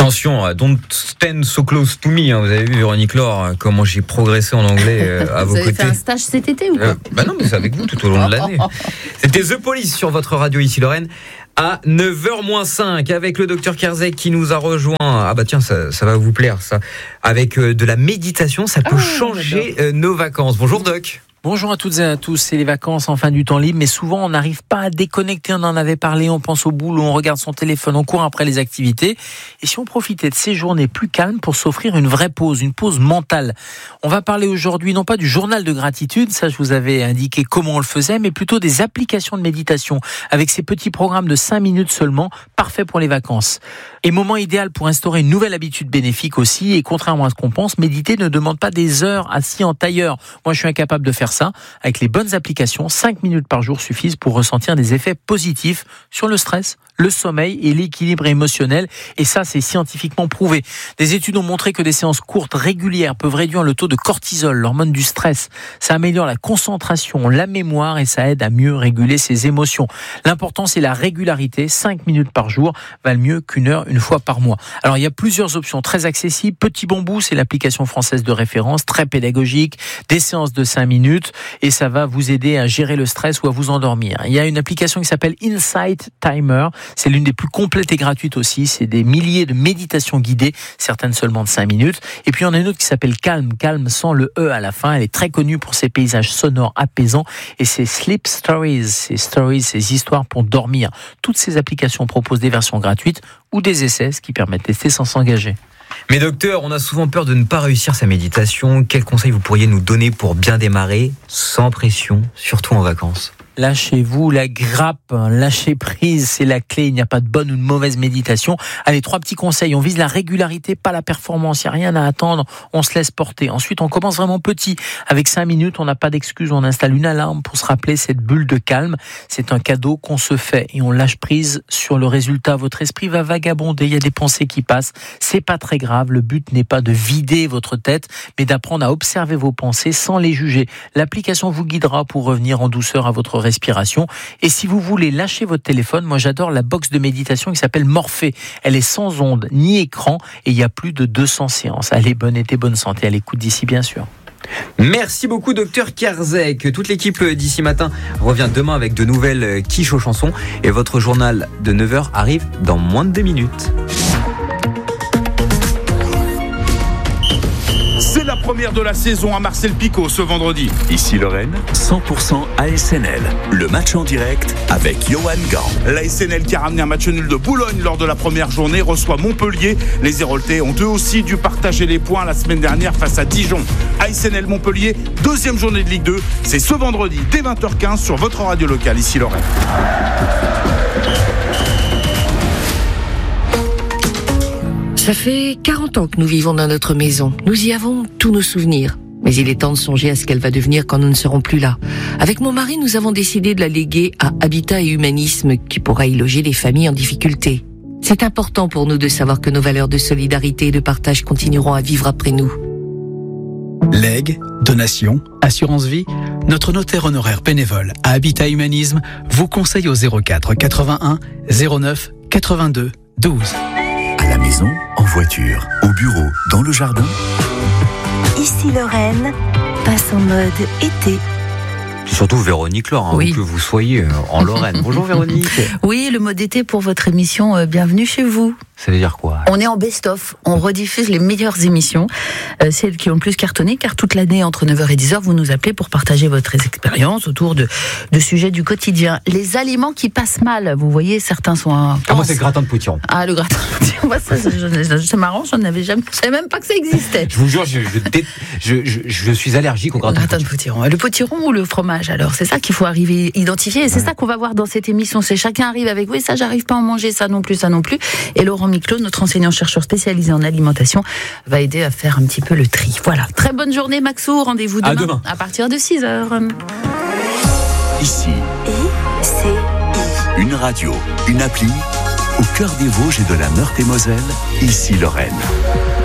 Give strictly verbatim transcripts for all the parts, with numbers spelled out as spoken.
Attention, don't stand so close to me. Hein. Vous avez vu, Véronique Laure, comment j'ai progressé en anglais euh, à vous vos avez côtés. fait un stage cet été ou pas euh, Bah non, mais c'est avec vous tout au long de l'année. C'était The Police sur votre radio ici, Lorraine. À neuf heures moins cinq, avec le docteur Kerzek qui nous a rejoint. Ah bah tiens, ça, ça va vous plaire, ça. Avec euh, de la méditation, ça peut ah, changer euh, nos vacances. Bonjour, Doc. Bonjour à toutes et à tous, c'est les vacances en fin du temps libre, mais souvent on n'arrive pas à déconnecter, on en avait parlé, on pense au boulot, on regarde son téléphone, on court après les activités. Et si on profitait de ces journées plus calmes pour s'offrir une vraie pause, une pause mentale? On va parler aujourd'hui non pas du journal de gratitude, ça je vous avais indiqué comment on le faisait, mais plutôt des applications de méditation, avec ces petits programmes de cinq minutes seulement, parfaits pour les vacances. Et moment idéal pour instaurer une nouvelle habitude bénéfique aussi, et contrairement à ce qu'on pense, méditer ne demande pas des heures assis en tailleur. Moi je suis incapable de faire ça. Avec les bonnes applications, cinq minutes par jour suffisent pour ressentir des effets positifs sur le stress, le sommeil et l'équilibre émotionnel. Et ça, c'est scientifiquement prouvé. Des études ont montré que des séances courtes, régulières, peuvent réduire le taux de cortisol, l'hormone du stress. Ça améliore la concentration, la mémoire et ça aide à mieux réguler ses émotions. L'important, c'est la régularité. cinq minutes par jour valent mieux qu'une heure une fois par mois. Alors, il y a plusieurs options très accessibles. Petit Bambou, c'est l'application française de référence, très pédagogique, des séances de cinq minutes et ça va vous aider à gérer le stress ou à vous endormir. Il y a une application qui s'appelle Insight Timer. C'est l'une des plus complètes et gratuites aussi. C'est des milliers de méditations guidées, certaines seulement de cinq minutes. Et puis, il y en a une autre qui s'appelle Calm, Calm sans le E à la fin. Elle est très connue pour ses paysages sonores apaisants et ses Sleep Stories, ces stories, ces histoires pour dormir. Toutes ces applications proposent des versions gratuites ou des essais, ce qui permet de tester sans s'engager. Mais docteur, on a souvent peur de ne pas réussir sa méditation. Quels conseils vous pourriez nous donner pour bien démarrer, sans pression, surtout en vacances ? Lâchez-vous la grappe, lâchez prise, c'est la clé. Il n'y a pas de bonne ou de mauvaise méditation. Allez, trois petits conseils. On vise la régularité, pas la performance. Il n'y a rien à attendre. On se laisse porter. Ensuite, on commence vraiment petit. Avec cinq minutes, on n'a pas d'excuse. On installe une alarme pour se rappeler cette bulle de calme. C'est un cadeau qu'on se fait et on lâche prise sur le résultat. Votre esprit va vagabonder. Il y a des pensées qui passent. C'est pas très grave. Le but n'est pas de vider votre tête, mais d'apprendre à observer vos pensées sans les juger. L'application vous guidera pour revenir en douceur à votre respiration. Et si vous voulez lâcher votre téléphone, moi j'adore la box de méditation qui s'appelle Morphée. Elle est sans ondes ni écran et il y a plus de deux cents séances. Allez, bonne été, bonne santé à l'écoute d'ici bien sûr. Merci beaucoup docteur Kerzek. Toute l'équipe d'ici matin revient demain avec de nouvelles quiches aux chansons et votre journal de neuf heures arrive dans moins de deux minutes. C'est la première de la saison à Marcel Picot ce vendredi. Ici Lorraine, cent pour cent A S N L. Le match en direct avec Johan Gant. L'A S N L qui a ramené un match nul de Boulogne lors de la première journée reçoit Montpellier. Les Héroltais ont eux aussi dû partager les points la semaine dernière face à Dijon. A S N L Montpellier, deuxième journée de Ligue deux. C'est ce vendredi dès vingt heures quinze sur votre radio locale ici Lorraine. Ça fait quarante ans que nous vivons dans notre maison. Nous y avons tous nos souvenirs. Mais il est temps de songer à ce qu'elle va devenir quand nous ne serons plus là. Avec mon mari, nous avons décidé de la léguer à Habitat et Humanisme, qui pourra y loger les familles en difficulté. C'est important pour nous de savoir que nos valeurs de solidarité et de partage continueront à vivre après nous. Legs, donations, assurance vie, notre notaire honoraire bénévole à Habitat Humanisme vous conseille au zéro quatre quatre-vingt-un zéro neuf quatre-vingt-deux douze. À la maison, en voiture, au bureau, dans le jardin. Ici Lorraine, passe en mode été. Surtout Véronique Laure, hein, oui. où que vous soyez en Lorraine. Bonjour Véronique. Oui, le mode été pour votre émission euh, Bienvenue chez vous. Ça veut dire quoi ? On est en best-of, on rediffuse les meilleures émissions, euh, celles qui ont le plus cartonné, car toute l'année, entre neuf heures et dix heures, vous nous appelez pour partager votre expérience autour de, de sujets du quotidien. Les aliments qui passent mal, vous voyez, certains sont... Un... Ah, moi c'est le gratin de potiron. Ah, le gratin de potiron, bah, ça, c'est, c'est marrant, j'en avais jamais... Je savais même pas que ça existait. Je vous jure, je, je, dé... je, je, je suis allergique au gratin, gratin de potiron. de potiron. Le potiron ou le fromage, alors, c'est ça qu'il faut arriver à identifier, et c'est ouais. ça qu'on va voir dans cette émission, c'est chacun arrive avec, oui, ça j'arrive pas à en manger, ça non plus, ça non plus, et Laurent Miclot, notre enseignant-chercheur spécialisé en alimentation, va aider à faire un petit peu le tri. Voilà, très bonne journée Maxou, rendez-vous demain à, demain. à partir de six heures. Ici, I C I. Une radio, une appli, au cœur des Vosges et de la Meurthe-et-Moselle, ici Lorraine.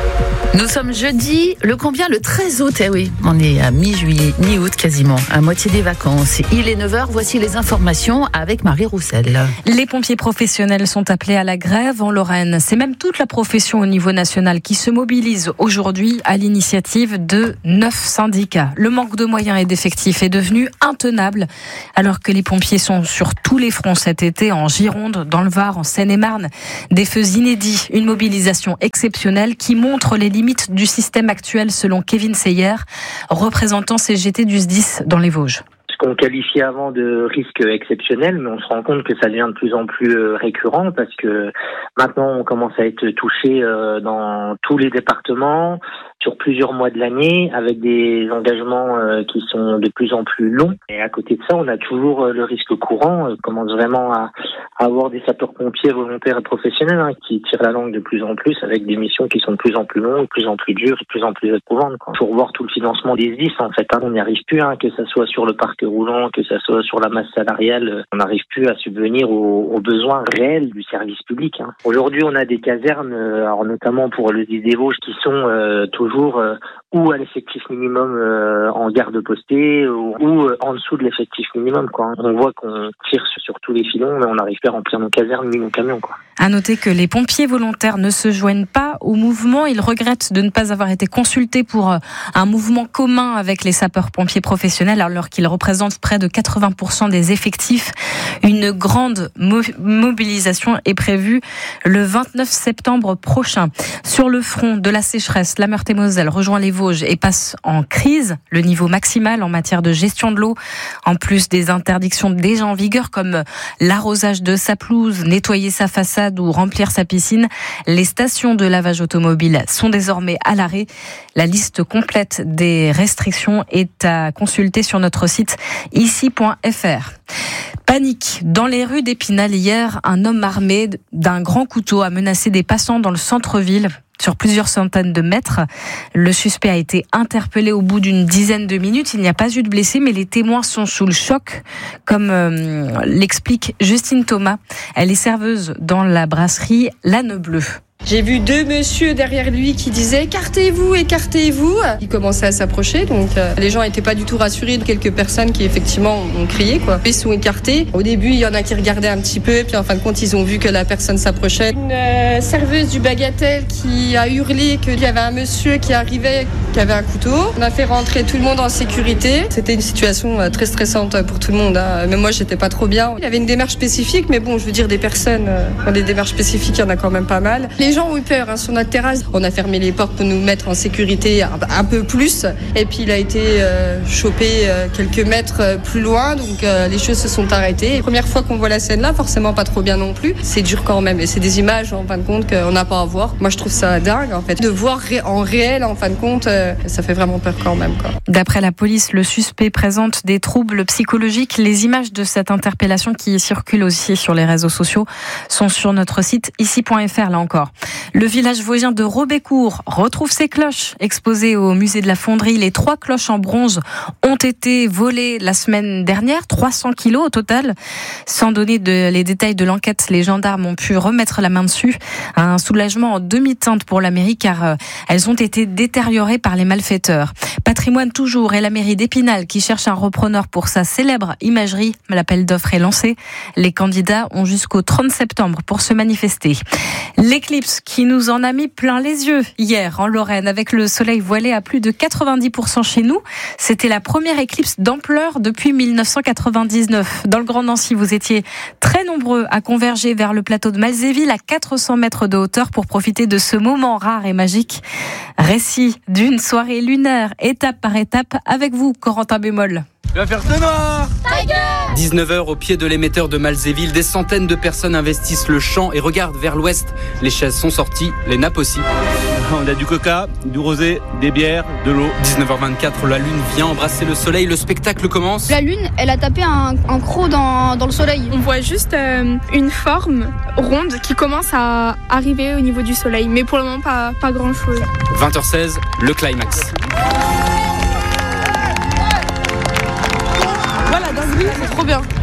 Nous sommes jeudi, le combien? Le treize août, eh oui, on est à mi-juillet, mi-août quasiment, à moitié des vacances. Il est neuf heures, voici les informations avec Marie Roussel. Les pompiers professionnels sont appelés à la grève en Lorraine. C'est même toute la profession au niveau national qui se mobilise aujourd'hui à l'initiative de neuf syndicats. Le manque de moyens et d'effectifs est devenu intenable alors que les pompiers sont sur tous les fronts cet été, en Gironde, dans le Var, en Seine-et-Marne. Des feux inédits, une mobilisation exceptionnelle qui montre les limites du système actuel selon Kevin Seyer, représentant C G T du S D I S dans les Vosges. Ce qu'on qualifiait avant de risque exceptionnel, mais on se rend compte que ça devient de plus en plus récurrent parce que maintenant on commence à être touché dans tous les départements, sur plusieurs mois de l'année, avec des engagements qui sont de plus en plus longs. Et à côté de ça, on a toujours le risque courant. On commence vraiment à avoir des sapeurs-pompiers volontaires et professionnels hein, qui tirent la langue de plus en plus, avec des missions qui sont de plus en plus longues, de plus en plus dures, de plus en plus éprouvantes. Il faut revoir tout le financement des S D I S. En fait, hein. On n'y arrive plus, hein, que ça soit sur le parc roulant, que ça soit sur la masse salariale. On n'arrive plus à subvenir aux, aux besoins réels du service public. Hein. Aujourd'hui, on a des casernes, alors notamment pour le S D I S des Vosges, qui sont euh, toujours Euh, ou à l'effectif minimum euh, en garde postée ou, ou euh, en dessous de l'effectif minimum. Quoi. On voit qu'on tire sur, sur tous les filons, mais on n'arrive pas à remplir nos casernes ni nos camions. Quoi. À noter que les pompiers volontaires ne se joignent pas au mouvement. Ils regrettent de ne pas avoir été consultés pour un mouvement commun avec les sapeurs-pompiers professionnels, alors qu'ils représentent près de quatre-vingts pour cent des effectifs. Une grande mo- mobilisation est prévue le vingt-neuf septembre prochain. Sur le front de la sécheresse, la Meurthe-et-Moselle rejoint les Vosges et passe en crise. Le niveau maximal en matière de gestion de l'eau, en plus des interdictions déjà en vigueur comme l'arrosage de sa pelouse, nettoyer sa façade ou remplir sa piscine, les stations de lavage automobile sont désormais à l'arrêt. La liste complète des restrictions est à consulter sur notre site ici point f r. Panique dans les rues d'Épinal hier, un homme armé d'un grand couteau a menacé des passants dans le centre-ville. Sur plusieurs centaines de mètres. Le suspect a été interpellé au bout d'une dizaine de minutes. Il n'y a pas eu de blessés, mais les témoins sont sous le choc, comme euh, l'explique Justine Thomas. Elle est serveuse dans la brasserie L'Âne Bleu. J'ai vu deux messieurs derrière lui qui disaient « écartez-vous, écartez-vous ». Ils commençaient à s'approcher, donc euh, les gens n'étaient pas du tout rassurés. Quelques personnes qui effectivement ont crié, quoi. Ils sont écartés. Au début, il y en a qui regardaient un petit peu, puis en fin de compte, ils ont vu que la personne s'approchait. Une euh, serveuse du Bagatelle qui a hurlé qu'il y avait un monsieur qui arrivait, qui avait un couteau. On a fait rentrer tout le monde en sécurité. C'était une situation euh, très stressante pour tout le monde, hein. Même moi, j'étais pas trop bien. Il y avait une démarche spécifique, mais bon, je veux dire, des personnes, euh, dans des démarches spécifiques, il y en a quand même pas mal. Les gens ont eu peur hein, sur notre terrasse. On a fermé les portes pour nous mettre en sécurité un, un peu plus. Et puis il a été euh, chopé euh, quelques mètres euh, plus loin. Donc euh, les choses se sont arrêtées. Et première fois qu'on voit la scène là, forcément pas trop bien non plus. C'est dur quand même. Et c'est des images en fin de compte qu'on n'a pas à voir. Moi je trouve ça dingue en fait. De voir ré- en réel en fin de compte, euh, ça fait vraiment peur quand même. Quoi. D'après la police, le suspect présente des troubles psychologiques. Les images de cette interpellation qui circulent aussi sur les réseaux sociaux sont sur notre site ici point f r là encore. Le village vosgien de Robécourt retrouve ses cloches exposées au musée de la Fonderie. Les trois cloches en bronze ont été volées la semaine dernière, trois cents kilos au total. Sans donner de, les détails de l'enquête, les gendarmes ont pu remettre la main dessus. Un soulagement en demi-teinte pour la mairie car euh, elles ont été détériorées par les malfaiteurs. Patrimoine toujours et la mairie d'Épinal qui cherche un repreneur pour sa célèbre imagerie. L'appel d'offres est lancé. Les candidats ont jusqu'au trente septembre pour se manifester. L'éclipse qui nous en a mis plein les yeux hier en Lorraine avec le soleil voilé à plus de quatre-vingt-dix pour cent chez nous. C'était la première éclipse d'ampleur depuis mille neuf cent quatre-vingt-dix-neuf. Dans le Grand Nancy, vous étiez très nombreux à converger vers le plateau de Malzéville à quatre cents mètres de hauteur pour profiter de ce moment rare et magique. Récit d'une soirée lunaire, étape par étape, avec vous, Corentin Bémol. Tu vas faire ce noir! dix-neuf heures au pied de l'émetteur de Malzéville, des centaines de personnes investissent le champ et regardent vers l'ouest. Les chaises sont sorties, les nappes aussi. On a du coca, du rosé, des bières, de l'eau. dix-neuf heures vingt-quatre, la lune vient embrasser le soleil, le spectacle commence. La lune, elle a tapé un, un croc dans, dans le soleil. On voit juste euh, une forme ronde qui commence à arriver au niveau du soleil, mais pour le moment pas, pas grand chose. vingt heures seize, le climax. Voilà, dingue, c'est trop bien.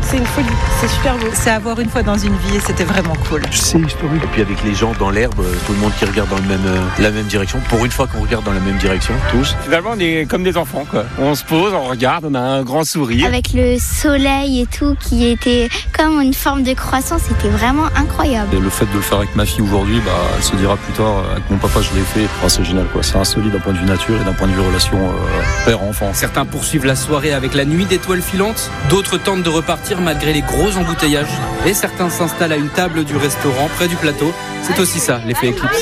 c'est une folie, c'est super beau. C'est à voir une fois dans une vie et c'était vraiment cool. C'est historique. Et puis avec les gens dans l'herbe, tout le monde qui regarde dans le même, euh, la même direction. Pour une fois qu'on regarde dans la même direction, tous. Finalement, on est comme des enfants, quoi. On se pose, on regarde, on a un grand sourire. Avec le soleil et tout qui était comme une forme de croissant, c'était vraiment incroyable. Et le fait de le faire avec ma fille aujourd'hui, bah, elle se dira plus tard, avec mon papa je l'ai fait. Oh, c'est génial, quoi. C'est insolite d'un point de vue nature et d'un point de vue relation euh, père-enfant. Certains poursuivent la soirée avec la nuit d'étoiles filantes, d'autres tentent de repartir malgré les gros embouteillages et certains s'installent à une table du restaurant près du plateau. C'est aussi ça, l'effet éclipse.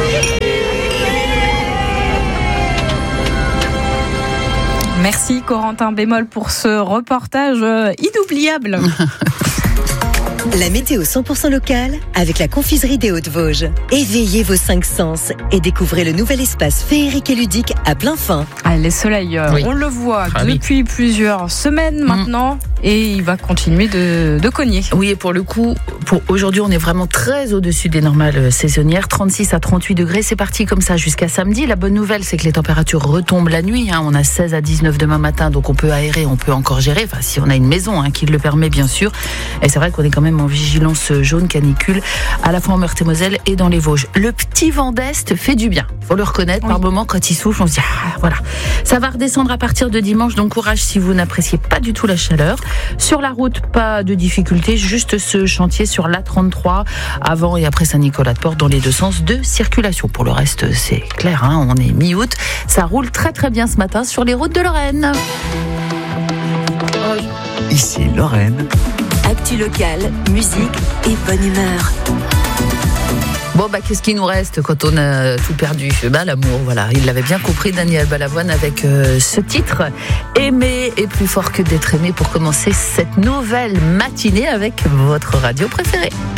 Merci Corentin Bémol pour ce reportage inoubliable. La météo cent pour cent locale avec la confiserie des Hauts-de-Vosges. Éveillez vos cinq sens et découvrez le nouvel espace féerique et ludique à plein fin. Ah, les soleils, oui. On le voit ah, depuis oui. plusieurs semaines maintenant mmh. et il va continuer de, de cogner. Oui, et pour le coup, pour aujourd'hui, on est vraiment très au-dessus des normales saisonnières. trente-six à trente-huit degrés, c'est parti comme ça jusqu'à samedi. La bonne nouvelle, c'est que les températures retombent la nuit. Hein. On a seize à dix-neuf demain matin, donc on peut aérer, on peut encore gérer. Enfin, si on a une maison hein, qui le permet, bien sûr. Et c'est vrai qu'on est quand même en vigilance jaune canicule à la fois en Meurthe-et-Moselle et dans les Vosges. Le petit vent d'Est fait du bien. Faut le reconnaître. Oui. Par moment, quand il souffle, on se dit ah, voilà. Ça va redescendre à partir de dimanche, donc courage si vous n'appréciez pas du tout la chaleur. Sur la route, pas de difficulté, juste ce chantier sur l'A trente-trois avant et après Saint-Nicolas-de-Port dans les deux sens de circulation. Pour le reste, c'est clair, hein, on est mi-août. Ça roule très très bien ce matin sur les routes de Lorraine. Ici Lorraine. Actu locale, musique et bonne humeur. Bon, bah, qu'est-ce qui nous reste quand on a tout perdu? Ben, l'amour, voilà. Il l'avait bien compris, Daniel Balavoine, avec euh, ce titre. Aimer est plus fort que d'être aimé pour commencer cette nouvelle matinée avec votre radio préférée.